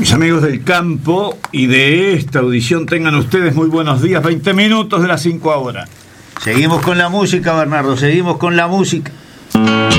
Mis amigos del campo y de esta audición, tengan ustedes muy buenos días. 20 minutos de las 5 ahora. Seguimos con la música, Bernardo, seguimos con la música.